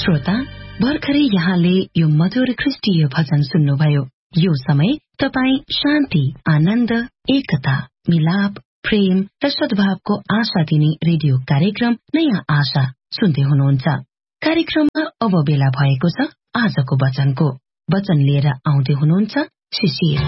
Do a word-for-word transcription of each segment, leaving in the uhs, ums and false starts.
श्रोता, भर्खरै यहाँले यो मधुर ख्रिस्टीय भजन सुन्नुभयो। यो समय तपाईँ शान्ति, आनन्द, एकता, मिलाप, प्रेम र सद्भावको आशा दिने रेडियो कार्यक्रम नयाँ आशा सुन्दै हुनुहुन्छ। कार्यक्रममा अब बेला भएको छ आजको वचनको। वचन लिएर आउँदै हुनुहुन्छ शिशिर।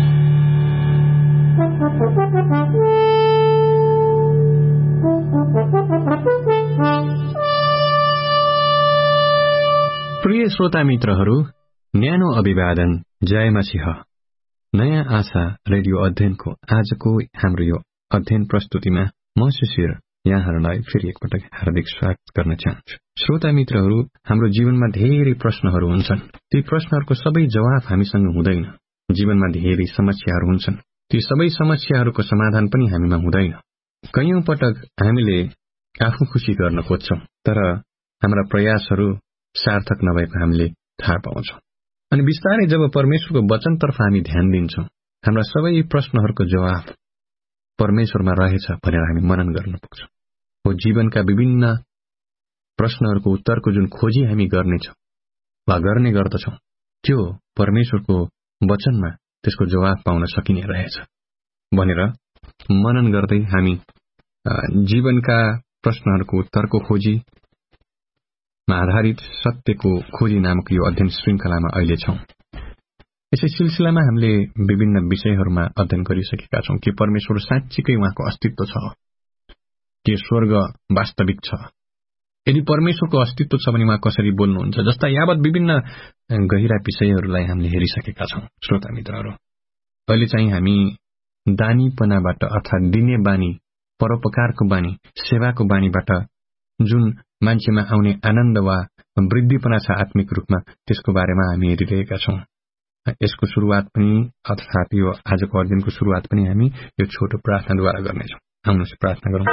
प्रिय श्रोता मित्रहरू, न्यानो अभिवादन, जय मसीह। नयाँ आशा रेडियो अध्ययनको आजको हाम्रो यो अध्ययन प्रस्तुतिमा म शिशिर यहाँहरूलाई फेरि एकपटक हार्दिक स्वागत गर्न चाहन्छु। श्रोता मित्रहरू, हाम्रो जीवनमा धेरै प्रश्नहरू हुन्छन्। ती प्रश्नहरूको सबै जवाफ हामीसँग हुँदैन। जीवनमा धेरै समस्याहरू हुन्छन्। ती सबै समस्याहरूको समाधान पनि हामीमा हुँदैन। कैयौं पटक हामीले आफू खुसी गर्न खोज्छौं, तर हाम्रा प्रयासहरू सार्थक नभएको हामीले थाहा पाउँछौं। अनि बिस्तारै जब परमेश्वरको वचनतर्फ हामी ध्यान दिन्छौं, हाम्रा सबै प्रश्नहरूको जवाफ परमेश्वरमा रहेछ भनेर हामी मनन गर्न पुग्छौं। हो, जीवनका विभिन्न प्रश्नहरूको उत्तरको जुन खोजी हामी गर्नेछौं वा गर्ने गर्दछौं, त्यो परमेश्वरको वचनमा त्यसको जवाफ पाउन सकिने रहेछ भनेर मनन गर्दै हामी जीवनका प्रश्नहरूको उत्तरको खोजी आधारित सत्यको खोजी नामक यो अध्ययन श्रृंखलामा अहिले छौं। यसै सिलसिलामा हामीले विभिन्न विषयहरूमा अध्ययन गरिसकेका छौं कि परमेश्वर साँच्चीकै उहाँको अस्तित्व छ, के स्वर्ग वास्तविक छ, यदि परमेश्वरको अस्तित्व छ भने उहाँ कसरी बोल्नुहुन्छ, जस्ता यावत विभिन्न गहिरा विषयहरूलाई हामीले हेरिसकेका छौं। श्रोता मित्रहरू, अहिले चाहिँ हामी दानीपनाबाट अर्थात् दिने बानी, परोपकारको बानी, सेवाको बानीबाट जुन मान्छेमा आउने आनन्द वा वृद्धिपना छ आत्मिक रूपमा, त्यसको बारेमा हामी हेरिरहेका छौं। यसको शुरूआत पनि अर्थात् यो आजको अध्ययनको शुरूआत पनि हामी यो छोटो प्रार्थनाद्वारा गर्नेछौं। आउनुहोस् प्रार्थना गरौं।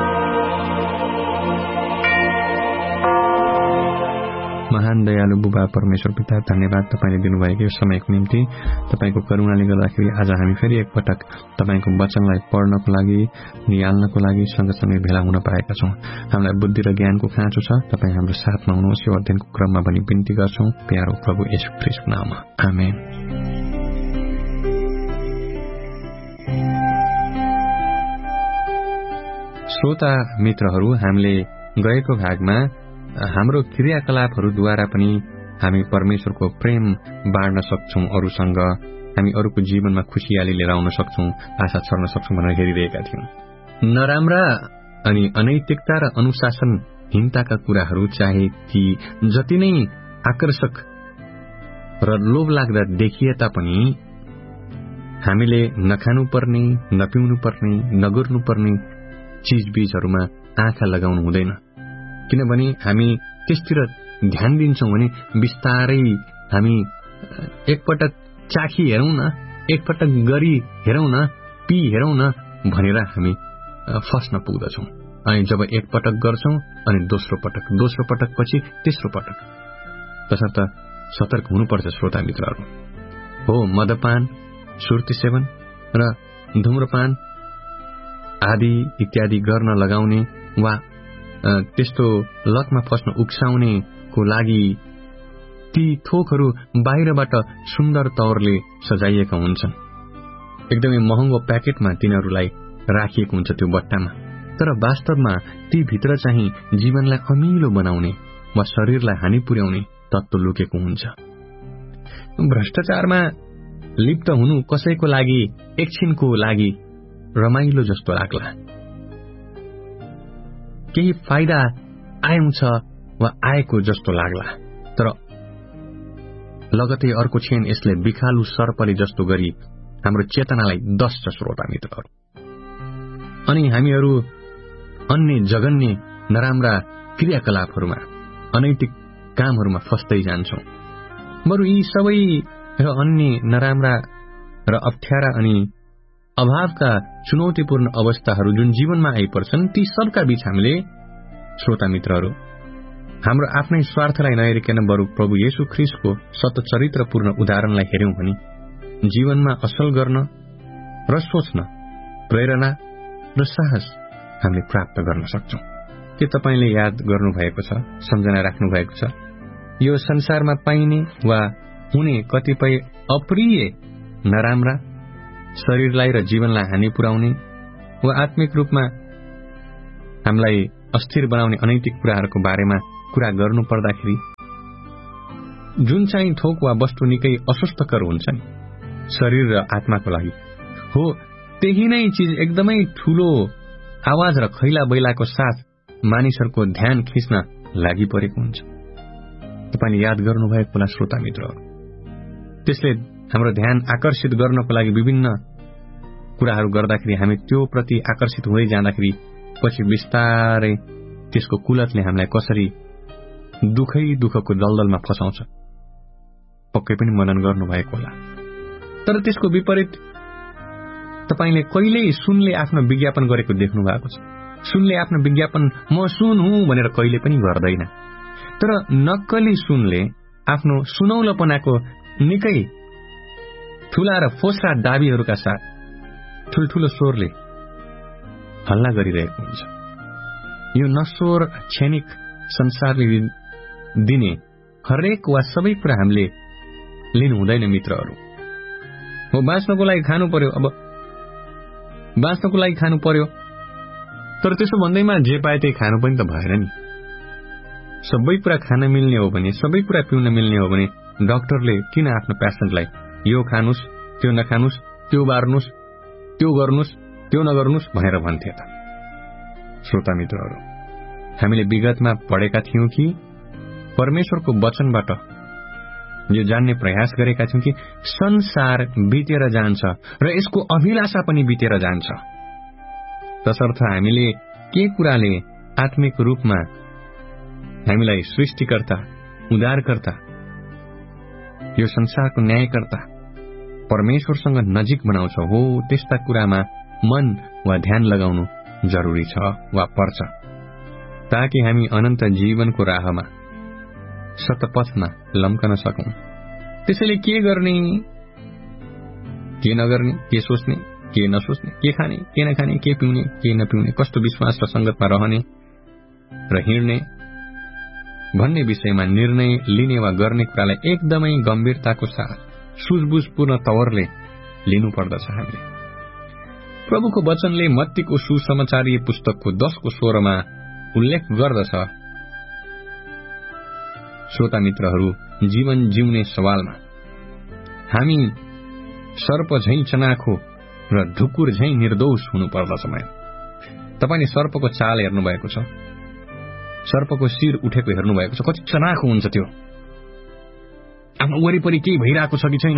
महान दयालु बुबा परमेश्वर पिता, धन्यवाद तपाईले दिनुभएको यो समयको निम्ति। तपाईको करुणाले गर्दाखेरि आज हामी फेरि एकपटक तपाईको वचनलाई पढ्नको लागि, निहाल्नको लागि सँगसँगै भेला हुन पाएका छौं। हामीलाई बुद्धि र ज्ञानको खाँचो छ। तपाईँ हाम्रो साथमा हुनुहोस् यो अध्ययनको क्रममा भनी बिन्ती गर्छौं प्यारो प्रभु येशू ख्रीष्टको नाममा, आमेन। श्रोता मित्रहरू, हामीले गएको भागमा हाम्रो क्रियाकलापहरूद्वारा पनि हामी परमेश्वरको प्रेम बाँड्न सक्छौं, अरूसँग हामी अरूको जीवनमा खुशियाली लिएर आउन सक्छौं, आशा छर्न सक्छौं भनेर हेरिरहेका थियौं। नराम्रा अनि अनैतिकता र अनुशासनहीनताका कुराहरू चाहे ती जति नै आकर्षक र लोभ लाग्दा देखिए तापनि हामीले नखानुपर्ने, नपिउनुपर्ने, नगर्नुपर्ने चीजबीजहरूमा आँखा लगाउनु हुँदैन। किनभने हामी त्यसतिर ध्यान दिन्छौं भने बिस्तारै हामी एकपटक चाखी हेरौं न, एकपटक गरी हेरौं न, पी हेरौं न भनेर हामी फस्न पुग्दछौं। अनि जब एकपटक गर्छौं अनि दोस्रो पटक, दोस्रो पटक पछि तेस्रो पटक, तसर्थ सतर्क हुनुपर्छ श्रोता मित्रहरू। हो, मदपान, सुर्ती सेवन र धूम्रपान आदि इत्यादि गर्न लगाउने वा त्यस्तो लतमा फस्न उक्साउनेको लागि ती थोकहरू बाहिरबाट सुन्दर तौरले सजाइएका हुन्छन्। एकदमै महँगो प्याकेटमा तिनीहरूलाई राखिएको हुन्छ त्यो बट्टामा, तर वास्तवमा ती भित्र चाहिँ जीवनलाई अमिलो बनाउने वा शरीरलाई हानि पुर्याउने तत्त्व लुकेको हुन्छ। भ्रष्टाचारमा लिप्त हुनु कसैको लागि एकछिनको लागि रमाइलो जस्तो लाग्ला, केही फाइदा आउँछ वा आएको जस्तो लाग्ला, तर लगतै अर्को क्षण यसले बिखालु सर्पले जस्तो गरी हाम्रो चेतनालाई दस्छ श्रोता मित्रहरू। अनि हामीहरू अन्य जघन्य नराम्रा क्रियाकलापहरूमा, अनैतिक कामहरूमा फस्दै जान्छौं। बरु यी सबै र अन्य नराम्रा र अप्ठ्यारा अनि अभावका चुनौतीपूर्ण अवस्थाहरू जुन जीवनमा आइपर्छन्, ती सबका बीच हामीले श्रोता मित्रहरू हाम्रो आफ्नै स्वार्थलाई नहेरिकन बरु प्रभु येशू ख्रीष्टको सतचरित्रपूर्ण उदाहरणलाई हेर्यौं भने जीवनमा असल गर्न र सोच्न प्रेरणा र साहस हामीले प्राप्त गर्न सक्छौं। के तपाईले याद गर्नुभएको छ, सम्झना राख्नु भएको छ यो संसारमा पाइने वा हुने कतिपय अप्रिय नराम्रा शरीरलाई र जीवनलाई हानि पुर्याउने वा आत्मिक रूपमा हामीलाई अस्थिर बनाउने अनैतिक कुराहरूको बारेमा कुरा गर्नु पर्दाखेरि जुन चाहिँ थोक वा वस्तु निकै अस्वस्थकर हुन्छ नि शरीर र आत्माको लागि, हो त्यही नै चीज एकदमै ठूलो आवाज र खैला बैलाको साथ मानिसहरूको ध्यान खिच्न लागि परेको हुन्छ। तपाईले याद गर्नुभएको होला श्रोता मित्रहरू, त्यसले हाम्रो ध्यान आकर्षित गर्नको लागि विभिन्न कुराहरू गर्दाखेरि हामी त्यो प्रति आकर्षित हुँदै जाँदाखेरि पछि बिस्तारै त्यसको कुलतले हामीलाई कसरी दुखै दुःखको दलदलमा फसाउँछ पक्कै पनि मनन गर्नुभएको होला। तर त्यसको विपरीत तपाईले कहिल्यै सुनले आफ्नो विज्ञापन गरेको देख्नु भएको छ। सुनले आफ्नो विज्ञापन म सुन हुँ भनेर कहिले पनि गर्दैन, तर नक्कली सुनले आफ्नो सुनौलोपनाको निकै ठूला र फोस्रा दाबीहरूका साथ ठूल्ठूलो स्वरले हल्ला गरिरहेको हुन्छ। यो नश्वर क्षणिक संसारले दिने हरेक वा सबै कुरा हामीले लिनु हुँदैन मित्रहरू। हो बाँच्नको लागि खानु पर्यो, अब बाँच्नको लागि खानु पर्यो, तर त्यसो भन्दैमा जे पाए त्यही खानु पनि त भएर नि। सबै कुरा खान मिल्ने हो भने, सबै कुरा पिउन मिल्ने हो भने डाक्टरले किन आफ्नो पेसेन्टलाई यो खानुस्, त्यो नखानुस्, त्यो बार्नुस्, त्यो गर्नुस्, त्यो नगर्नुस् भनेर भन्थे त। श्रोता मित्रहरू, हामीले विगतमा पढेका थियौं कि परमेश्वरको वचनबाट यो जान्ने प्रयास गरेका छौं कि संसार बितेर जान्छ र यसको अभिलाषा पनि बितेर जान्छ। तसर्थ हामीले के कुराले आत्मिक रूपमा हामीलाई सृष्टिकर्ता, उद्धारकर्ता, यो संसारको न्यायकर्ता परमेश्वरसँग नजिक बनाउँछ, हो त्यस्ता कुरामा मन वा ध्यान लगाउनु जरुरी छ वा पर्छ, ताकि हामी अनन्त जीवनको राहमा सतपथमा लम्कन सकौं। त्यसैले के गर्ने, के नगर्ने, के सोच्ने, के नसोच्ने, के खाने, के नखाने, के पिउने, के नपिउने, कस्तो विश्वास र संगतमा रहने र हिँड्ने भन्ने विषयमा निर्णय लिने वा गर्ने कुरालाई एकदमै गम्भीरताको साथ सुझबुझपूर्ण तवरले लिनुपर्दछ। हामीले प्रभुको वचनले मत्तीको सुसमाचारीय पुस्तकको दशको सोह्रमा उल्लेख गर्दछ, श्रोता मित्रहरू, जीवन जिउने सवालमा हामी सर्प झैं चनाखो र ढुकुर झैं निर्दोष हुनुपर्दछ। तपाईले सर्पको चाल हेर्नु भएको छ, सर्पको शिर उठेको हेर्नु भएको छ, कति चनाखो हुन्छ त्यो। आफ्नो वरिपरि केही भइरहेको छ कि छैन,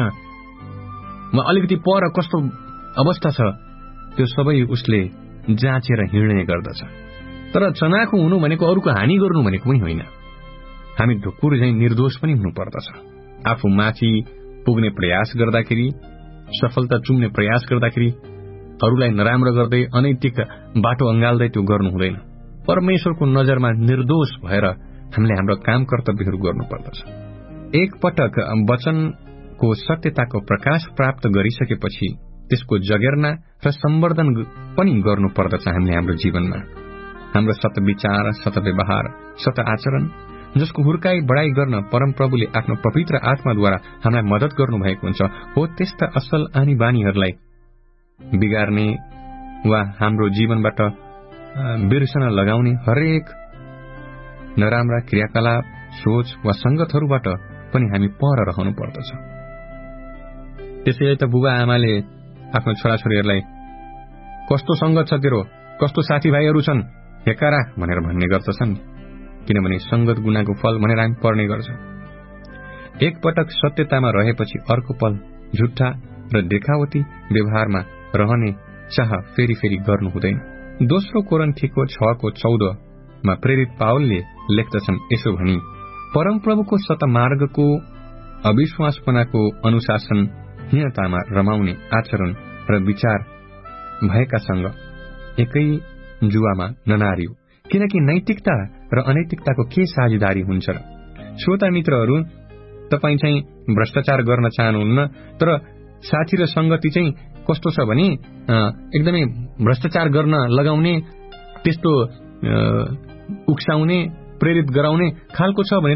अलिकति पर कस्तो अवस्था छ, त्यो सबै उसले जाँचेर हिँड्ने गर्दछ। तर चनाखो हुनु भनेको अरूको हानि गर्नु भनेको पनि होइन। हामी ढुकुर झैं निर्दोष पनि हुनुपर्दछ। आफू माथि पुग्ने प्रयास गर्दाखेरि, सफलता चुम्ने प्रयास गर्दाखेरि अरूलाई नराम्रो गर्दै अनैतिक बाटो अंगाल्दै त्यो गर्नु हुँदैन। परमेश्वरको नजरमा निर्दोष भएर हामीले हाम्रो काम कर्तव्यहरू गर्नुपर्दछ। एक पटक वचनको सत्यताको प्रकाश प्राप्त गरिसकेपछि त्यसको जगेर्ना र सम्वर्धन पनि गर्नुपर्दछ। हामीले हाम्रो जीवनमा हाम्रो सत विचार, सत व्यवहार, सत आचरण, जसको हुर्काई बढाई गर्न परमप्रभुले आफ्नो पवित्र आत्माद्वारा हामीलाई मद्दत गर्नुभएको हुन्छ, हो त्यस्ता असल आनी बानीहरूलाई बिगार्ने वा हाम्रो जीवनबाट बिर्सन लगाउने हरेक नराम्रा क्रियाकलाप, सोच वा संगतहरूबाट पनि हामी पर रहनु पर्दछ। त्यसैले त बुबा आमाले आफ्नो छोराछोरीहरूलाई कस्तो संगत छ तेरो, कस्तो साथीभाइहरू छन्, हेका राख भनेर भन्ने गर्दछन्, किनभने संगत गुनाको फल भनेर हामी पढ्ने गर्छौं। एक पटक सत्यतामा रहेपछि अर्को पल झुट्टा र देखावटी व्यवहारमा रहने चाह फेरि फेरि गर्नु हुँदैन। दोस्रो कोरिन्थीको छको चौधमा प्रेरित पावलले लेख्दछन् यसो भनी, परमप्रभुको सतमार्गको अविश्वासपनाको अनुशासनहीनतामा रमाउने आचरण र विचार भएकासँग एकै जुवामा ननारियो, किनकि नैतिकता र अनैतिकताको के साझेदारी हुन्छ र? श्रोता मित्रहरू, तपाई चाहिँ भ्रष्टाचार गर्न चाहनुहुन्न, तर साथी र संगति चाहिँ कस्तो छ भने एकदमै भ्रष्टाचार गर्न लगाउने, त्यस्तो उक्साउने, प्रेरित गराउने खालको छ भने त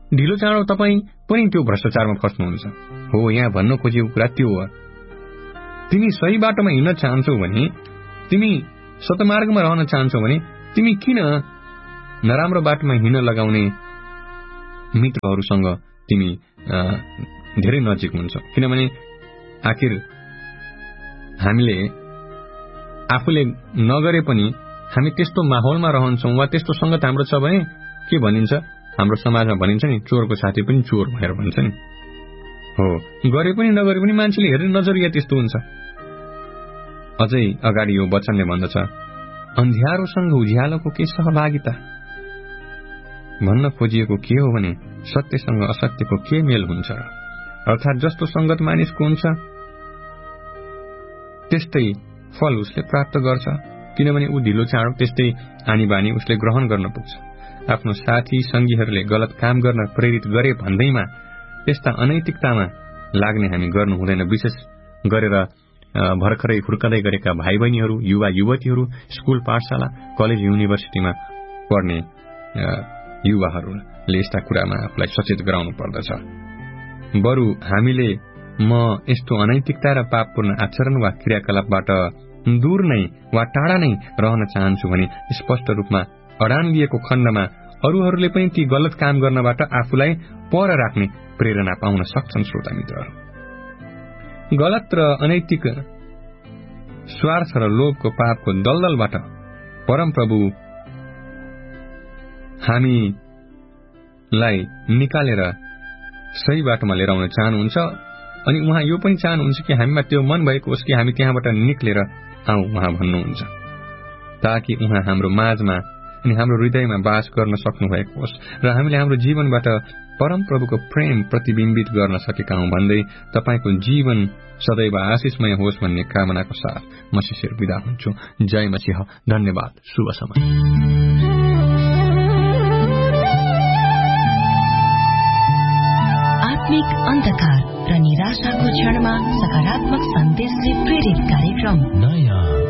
ढिलो चाँडो तपाईँ पनि त्यो भ्रष्टाचारमा फस्नुहुन्छ। हो, यहाँ भन्न खोजेको कुरा त्यो हो। तिमी सही बाटोमा हिँड्न चाहन्छौ भने, तिमी सतमार्गमा रहन चाहन्छौ भने तिमी किन नराम्रो बाटोमा हिँड्न लगाउने मित्रहरूसँग तिमी धेरै नजिक हुन्छौ? किनभने आखिर हामीले आफूले नगरे पनि हामी त्यस्तो माहौलमा रहन्छौँ वा त्यस्तो संगत हाम्रो छ भने के भनिन्छ, हाम्रो समाजमा भनिन्छ नि, चोरको साथी पनि चोर भनेर भन्छ नि। हो, गरे पनि नगरे पनि मान्छेले हेर्ने नजरिया त्यस्तो हुन्छ। अझै अगाडि यो वचनले भन्दछ, अन्ध्यारोसँग उज्यालोको के सहभागिता? भन्न खोजिएको के हो भने सत्यसँग असत्यको के मेल हुन्छ र? अर्थात् जस्तो संगत मानिसको हुन्छ त्यस्तै फल उसले प्राप्त गर्छ, किनभने ऊ ढिलो चाँडो त्यस्तै आनी बानी उसले ग्रहण गर्न पुग्छ। आफ्नो साथी सङ्गीहरूले गलत काम गर्न प्रेरित गरे भन्दैमा त्यस्ता अनैतिकतामा लाग्ने हामी गर्नु हुँदैन। विशेष गरेर भर्खरै हुर्कदै गरेका भाइ बहिनीहरू, युवा युवतीहरू, स्कुल पाठशाला कलेज युनिभर्सिटीमा पढ्ने युवाहरूले यस्ता कुरामा आफूलाई सचेत गराउनु पर्दछ। बरु हामीले म यस्तो अनैतिकता र पापपूर्ण आचरण वा क्रियाकलापबाट दूर नै वा टाढा नै रहन चाहन्छु भने स्पष्ट रूपमा अडान लिएको खण्डमा अरूहरूले पनि ती गलत काम गर्नबाट आफूलाई पर राख्ने प्रेरणा पाउन सक्छन्। श्रोता मित्रहरू, गलत र अनैतिक स्वार्थ र लोभको पापको दलदलबाट परमप्रभु हामीलाई निकालेर सही बाटोमा लिएर आउन चाहनुहुन्छ। अनि उहाँ यो पनि चाहनुहुन्छ कि हामीमा त्यो मन भएको होस् कि हामी त्यहाँबाट निक्लेर आऊ, उहाँ भन्नुहुन्छ, ताकि उहाँ हाम्रो माझमा अनि हाम्रो हृदयमा बास गर्न सक्नु भएको होस् र हामीले हाम्रो जीवनबाट परमप्रभुको प्रेम प्रतिबिम्बित गर्न सकेका हौं भन्दै तपाईको जीवन सदैव आशिषमय होस् भन्ने कामनाको साथ म शिशिर बिदा हुन्छु। जय मसीह। धन्यवाद। शुभ समय। आत्मिक अन्धकार र निराशाको क्षणमा सकारात्मक सन्देशले प्रेरित कार्यक्रम नयाँ